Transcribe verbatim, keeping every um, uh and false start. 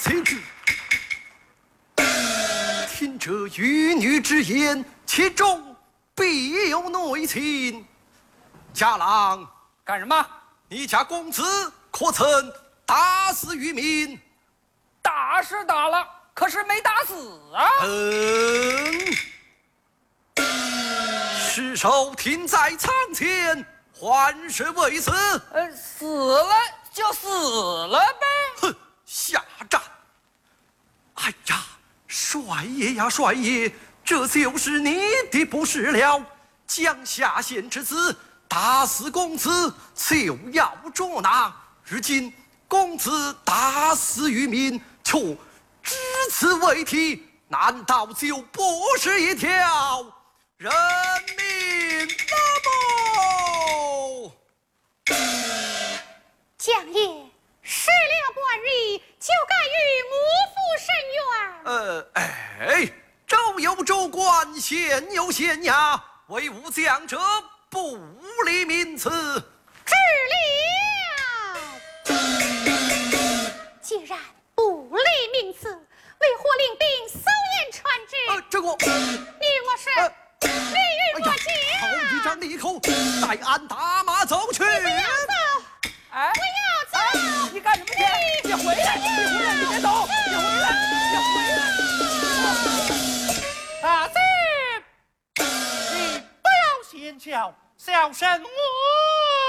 此之。听这玉女之言，其中必有内情。家郎， 干什么？ 你家公子可曾打死渔民？ 打是打了，可是没打死啊。 嗯，尸首停在舱前，还是为死？ 呃，死了就死了呗。 哼，下战！哎呀，帅爷呀，帅爷，这就是你的不是了。江夏县之子打死公子，就要捉拿。如今公子打死渔民，却只此为题，难道就不是一条人命了么？ 江爷，失了官吏，就该与我父伸冤。 呃，哎，周有州官，县有县衙，为吾将者不理民辞。 知了。既然不理民辞，为何领兵搜验传旨？ 呃，这个你我是呃利于我家。 好一张利口，带俺打马走去。 不要走， 哎， 不要走！ 你干什么去？你回来！你回来！你别走！你回来！你回来！ 大姐，你不要先叫，小生我。